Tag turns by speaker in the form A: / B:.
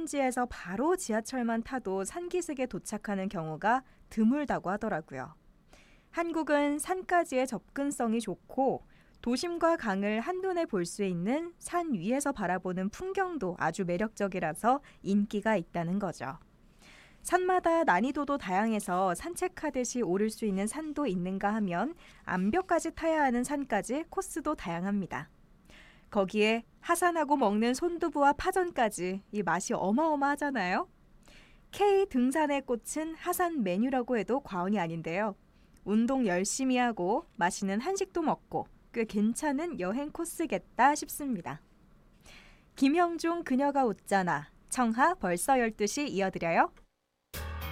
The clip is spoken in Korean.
A: 출신지에서 바로 지하철만 타도 산기슭에 도착하는 경우가 드물다고 하더라고요. 한국은 산까지의 접근성이 좋고 도심과 강을 한눈에 볼 수 있는 산 위에서 바라보는 풍경도 아주 매력적이라서 인기가 있다는 거죠. 산마다 난이도도 다양해서 산책하듯이 오를 수 있는 산도 있는가 하면 암벽까지 타야 하는 산까지 코스도 다양합니다. 거기에 하산하고 먹는 손두부와 파전까지 이 맛이 어마어마하잖아요. K 등산의 꽃은 하산 메뉴라고 해도 과언이 아닌데요. 운동 열심히 하고 맛있는 한식도 먹고 꽤 괜찮은 여행 코스겠다 싶습니다. 김형중 그녀가 웃잖아. 청하 벌써 12시 이어드려요.